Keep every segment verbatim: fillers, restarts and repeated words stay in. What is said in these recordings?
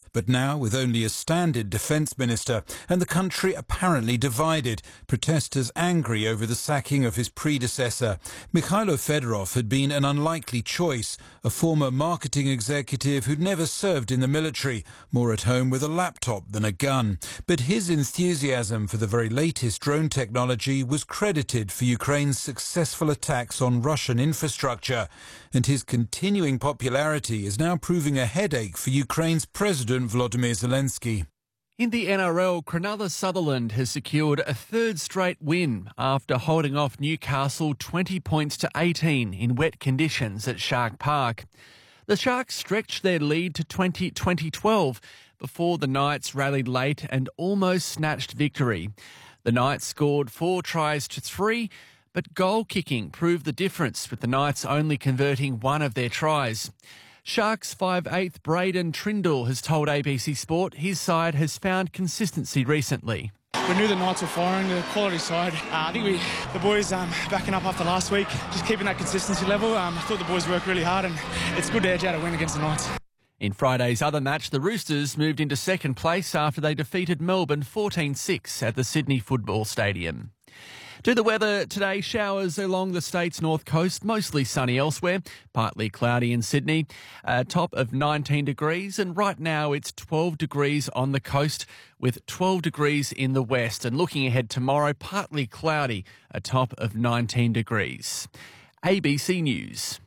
But now, with only a standard defence minister and the country apparently divided, protesters angry over the sacking of his predecessor. Mikhailo Fedorov had been an unlikely choice, a former marketing executive who'd never served in the military, more at home with a laptop than a gun. But his enthusiasm for the very latest drone technology was credited for Ukraine's successful attacks on Russian infrastructure. And his continuing popularity is now proving a headache for Ukraine's President Volodymyr Zelensky. In the N R L, Cronulla Sutherland has secured a third straight win after holding off Newcastle twenty points to eighteen in wet conditions at Shark Park. The Sharks stretched their lead to twenty twenty twelve before the Knights rallied late and almost snatched victory. The Knights scored four tries to three, but goal kicking proved the difference, with the Knights only converting one of their tries. Sharks five eighth Braden Trindle has told A B C Sport his side has found consistency recently. We knew the Knights were firing, the quality side. Uh, I think we, the boys um, backing up after last week, just keeping that consistency level. Um, I thought the boys worked really hard and it's good to edge out a win against the Knights. In Friday's other match, the Roosters moved into second place after they defeated Melbourne fourteen six at the Sydney Football Stadium. To the weather today, showers along the state's north coast, mostly sunny elsewhere, partly cloudy in Sydney, a top of nineteen degrees, and right now it's twelve degrees on the coast with twelve degrees in the west. And looking ahead tomorrow, partly cloudy, a top of nineteen degrees. A B C News.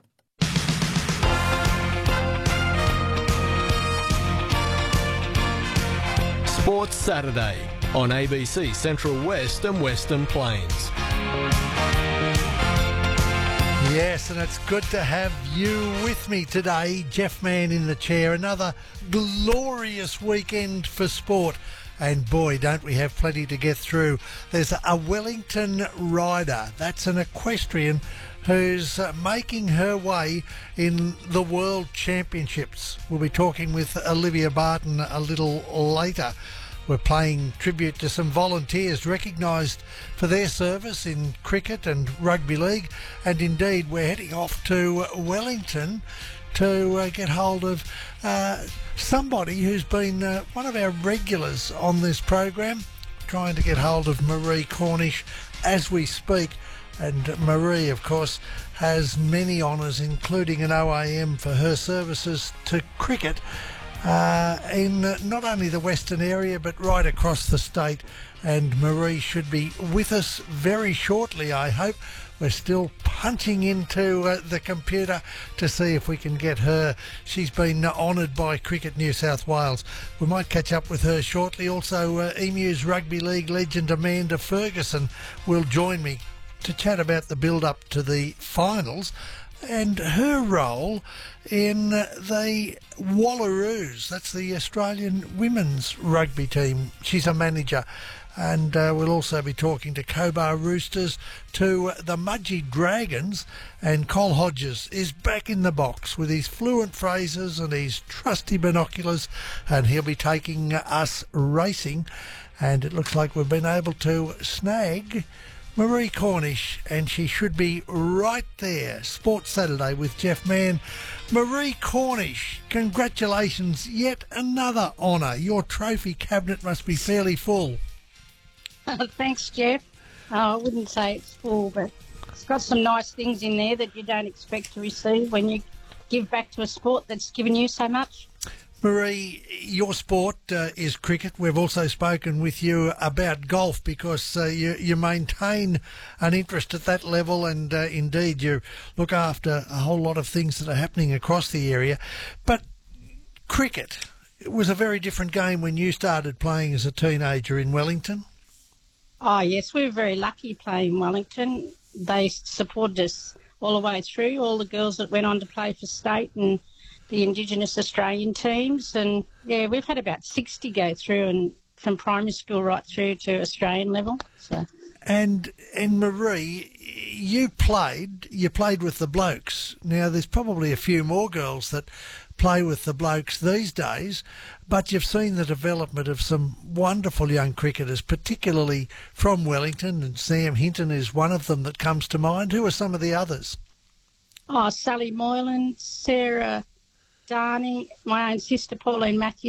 Sports Saturday on A B C Central West and Western Plains. Yes, and it's good to have you with me today. Jeff Mann in the chair. Another glorious weekend for sport. And boy, don't we have plenty to get through. There's a Wellington rider. That's an equestrian who's uh, making her way in the World Championships. We'll be talking with Olivia Barton a little later. We're paying tribute to some volunteers recognised for their service in cricket and rugby league. And indeed, we're heading off to Wellington to uh, get hold of uh, somebody who's been uh, one of our regulars on this program, trying to get hold of Marie Cornish as we speak. And Marie, of course, has many honours, including an O A M for her services to cricket uh, in not only the Western area but right across the state. And Marie should be with us very shortly, I hope. We're still punching into uh, the computer to see if we can get her. She's been uh, honoured by Cricket New South Wales. We might catch up with her shortly. Also, uh, Emus Rugby League legend Amanda Ferguson will join me to chat about the build-up to the finals and her role in the Wallaroos. That's the Australian women's rugby team. She's a manager. And uh, we'll also be talking to Cobar Roosters, to the Mudgee Dragons, and Col Hodges is back in the box with his fluent phrases and his trusty binoculars, and he'll be taking us racing. And it looks like we've been able to snag Marie Cornish, and she should be right there. Sports Saturday with Jeff Mann. Marie Cornish, congratulations, yet another honour. Your trophy cabinet must be fairly full. Uh, thanks, Jeff. Uh, I wouldn't say it's full, but it's got some nice things in there that you don't expect to receive when you give back to a sport that's given you so much. Marie, your sport uh, is cricket. We've also spoken with you about golf because uh, you, you maintain an interest at that level, and uh, indeed you look after a whole lot of things that are happening across the area. But cricket, it was a very different game when you started playing as a teenager in Wellington. Oh, yes, we were very lucky playing Wellington. They supported us all the way through, all the girls that went on to play for state and the Indigenous Australian teams. And, yeah, we've had about sixty go through, and from primary school right through to Australian level. So. And, and Marie, you played, you played with the blokes. Now, there's probably a few more girls that play with the blokes these days, but you've seen the development of some wonderful young cricketers, particularly from Wellington, and Sam Hinton is one of them that comes to mind. Who are some of the others? Oh, Sally Moylan, Sarah Darney, my own sister Pauline Matthews.